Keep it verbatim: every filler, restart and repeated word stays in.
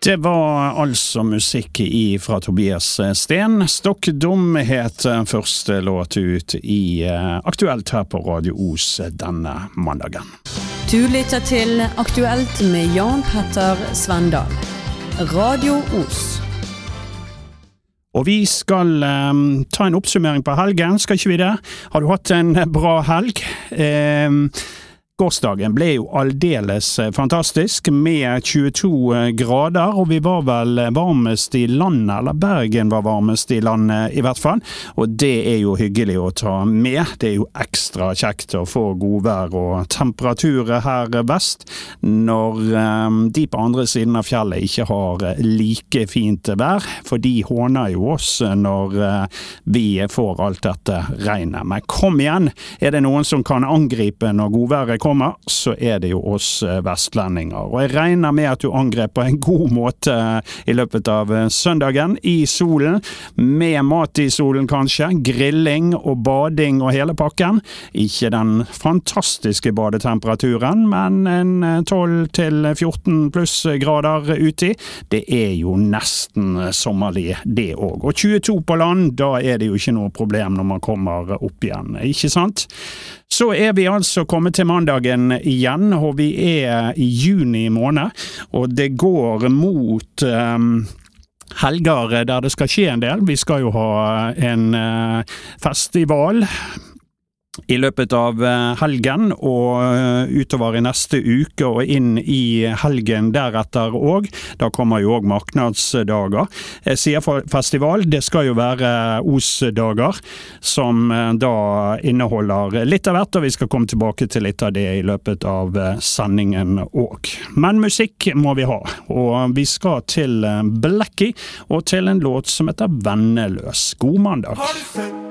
Det var altså musikk i fra Tobias Sten. Stokkdom het første låt ut i Aktuelt her på Radio Os denne mandagen. Du lytter til Aktuelt med Jan Petter Svendal. Radio Os. Og vi skal um, ta en oppsummering på helgen, skal ikke vi det? Har du hatt en bra helg? Um, Gårsdagen ble jo aldeles fantastisk med tjueto grader, og vi var vel varmest i landet, eller Bergen var varmest i landet i hvert fall, og det er jo hyggelig å ta med. Det er jo ekstra kjekt å få godvær og temperaturer her vest, når um, de på andre siden av fjellet ikke har like fint vær, for de håner jo oss når uh, vi får alt dette regnet. Men kom igjen, er det noen som kan angripe når godværet kommer, så er det jo oss vestlendinger. Og jeg regner med at du angrep på en god måte i løpet av søndagen i solen, med mat i solen kanskje, grilling og bading og hele pakken. Ikke den fantastiske badetemperaturen, men en tolv til fjorten pluss grader uti. Det er jo nesten sommerlig det også. Og tjueto på land, da er det jo ikke noe problem når man kommer opp igjen, ikke sant? Så er vi altså kommet til mandagen igjen, og vi er i juni måned, og det går mot um, helger der det skal skje en del. Vi skal jo ha en uh, festival i løpet av helgen, og utover i neste uke og inn i helgen deretter også. Da kommer jo også marknadsdager. Jeg sier festival, det skal jo være Os-dager, som da inneholder litt av hvert, og vi skal komme tilbake til litt av det i løpet av sendingen også. Men musikk må vi ha, og vi skal til Blackie, og til en låt som heter Venneløs. God mandag!